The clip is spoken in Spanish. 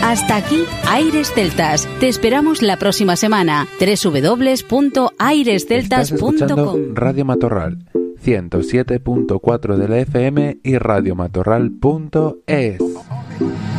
Hasta aquí Aires Celtas. Te esperamos la próxima semana. www.airesceltas.com. Estás escuchando Radio Matorral 107.4 de la FM y radiomatorral.es.